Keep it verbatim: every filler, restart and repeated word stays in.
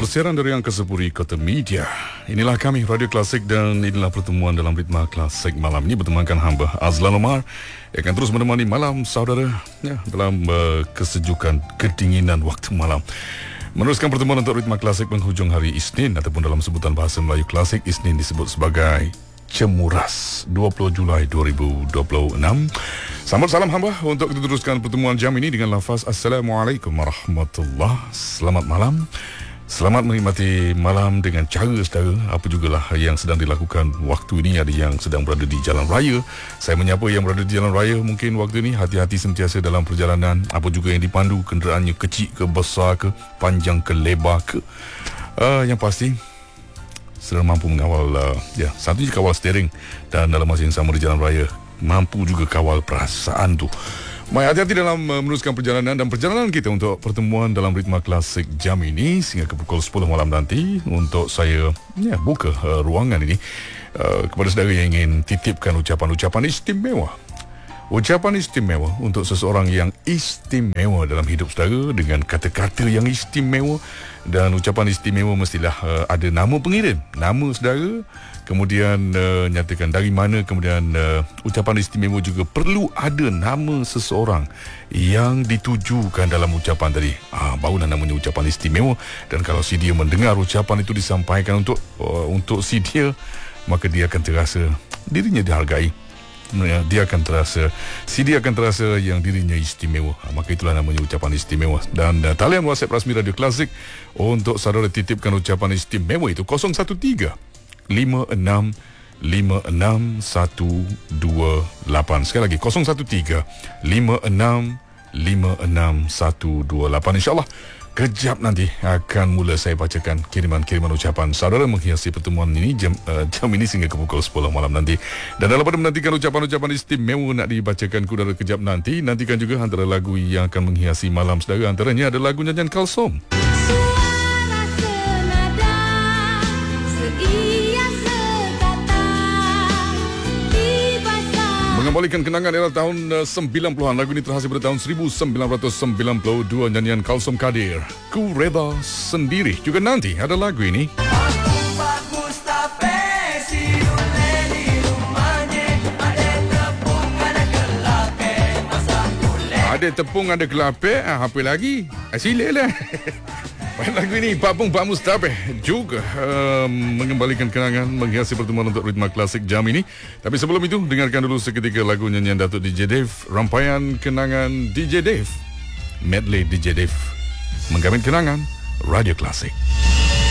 bersiaran dari Angkasa Puri Kota Media. Inilah kami, Radio Klasik, dan inilah pertemuan dalam Ritma Klasik malam ini bertemankan hamba Azlan Omar yang akan terus menemani malam saudara ya, dalam uh, kesejukan, kedinginan waktu malam. Meneruskan pertemuan untuk Ritma Klasik penghujung hari Isnin, ataupun dalam sebutan bahasa Melayu Klasik, Isnin disebut sebagai Cemuras, dua puluh Julai dua ribu dua puluh enam. Sambut salam hamba untuk kita teruskan pertemuan jam ini dengan lafaz Assalamualaikum warahmatullahi. Selamat malam. Selamat menikmati malam dengan cara saudara, apa jugalah yang sedang dilakukan waktu ini. Ada yang sedang berada di jalan raya. Saya menyapa yang berada di jalan raya mungkin waktu ini, hati-hati sentiasa dalam perjalanan. Apa juga yang dipandu, kenderaannya kecil ke besar ke, panjang ke lebar ke, uh, yang pasti sedang mampu mengawal, uh, ya, satunya kawal steering, dan dalam masa yang sama di jalan raya mampu juga kawal perasaan tu. Baik, hati-hati dalam uh, meneruskan perjalanan dan perjalanan kita untuk pertemuan dalam Ritma Klasik jam ini sehingga ke pukul sepuluh malam nanti. Untuk saya ya, buka uh, ruangan ini uh, kepada saudara yang ingin titipkan ucapan-ucapan istimewa. Ucapan istimewa untuk seseorang yang istimewa dalam hidup saudara dengan kata-kata yang istimewa. Dan ucapan istimewa mestilah uh, ada nama pengirim, nama saudara, kemudian uh, nyatakan dari mana, kemudian uh, ucapan istimewa juga perlu ada nama seseorang yang ditujukan dalam ucapan tadi. Ah, barulah namanya ucapan istimewa. Dan kalau si dia mendengar ucapan itu disampaikan untuk uh, untuk si dia, maka dia akan terasa dirinya dihargai. Dia akan terasa Si dia akan terasa yang dirinya istimewa. ha, Maka itulah namanya ucapan istimewa. Dan uh, talian WhatsApp rasmi Radio Klasik untuk saudara titipkan ucapan istimewa itu kosong satu tiga lima enam lima enam satu dua lapan. Sekali lagi kosong satu tiga lima enam lima enam satu dua lapan. InsyaAllah kejap nanti akan mula saya bacakan kiriman-kiriman ucapan saudara menghiasi pertemuan ini jam, uh, jam ini sehingga ke pukul sepuluh malam nanti. Dan dalam pada menantikan ucapan-ucapan istimewa nak dibacakan kudara kejap nanti, nantikan juga antara lagu yang akan menghiasi malam saudara. Antaranya ada lagu nyanyian Kalsom. Mengembalikan kenangan era tahun uh, sembilan puluhan. Lagu ini terhasil pada tahun seribu sembilan ratus sembilan puluh dua, nyanyian Kalsom Kadir, Ku Reda Sendiri. Juga nanti ada lagu ini. Ada tepung, ada kelapa, ah, apa lagi? Silalah. Lagu ini Pak Pung Pak Mustapeh juga uh, mengembalikan kenangan, menghiasi pertemuan untuk Ritma Klasik jam ini. Tapi sebelum itu, dengarkan dulu seketika lagu nyanyian Datuk D J Dave, Rampaian Kenangan D J Dave, medley D J Dave, menggamit kenangan Radio Klasik.